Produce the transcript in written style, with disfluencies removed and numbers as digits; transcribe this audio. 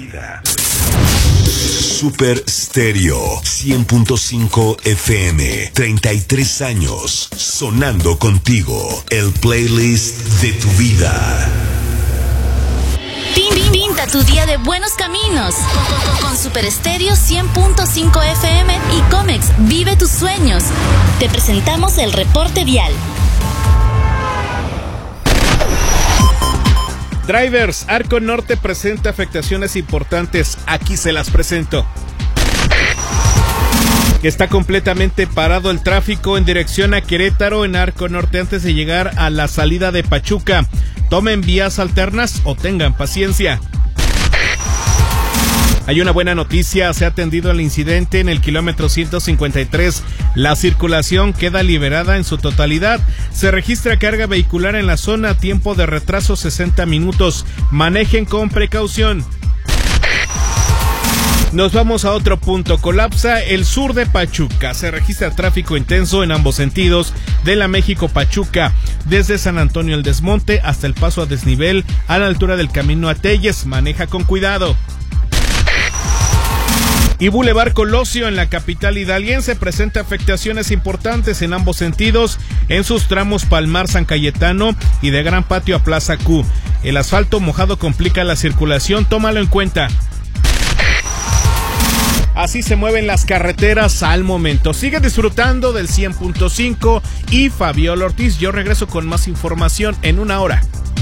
vida. Super Stereo 100.5 FM, 33 años sonando contigo, el playlist de tu vida. Pinta tu día de buenos caminos con Super Stereo 100.5 FM y Comex, vive tus sueños. Te presentamos el reporte vial. Drivers, Arco Norte presenta afectaciones importantes. Aquí se las presento. Está completamente parado el tráfico en dirección a Querétaro en Arco Norte antes de llegar a la salida de Pachuca. Tomen vías alternas o tengan paciencia. Hay una buena noticia, se ha atendido el incidente en el kilómetro 153. La circulación queda liberada en su totalidad. Se registra carga vehicular en la zona, tiempo de retraso 60 minutos. Manejen con precaución. Nos vamos a otro punto. Colapsa el sur de Pachuca. Se registra tráfico intenso en ambos sentidos de la México-Pachuca, desde San Antonio el Desmonte hasta el paso a desnivel a la altura del camino a Telles. Maneja con cuidado. Y Boulevard Colosio en la capital hidalguense presenta afectaciones importantes en ambos sentidos en sus tramos Palmar San Cayetano y de Gran Patio a Plaza Q. El asfalto mojado complica la circulación, tómalo en cuenta. Así se mueven las carreteras al momento. Sigue disfrutando del 100.5 y Fabiola Ortiz. Yo regreso con más información en una hora.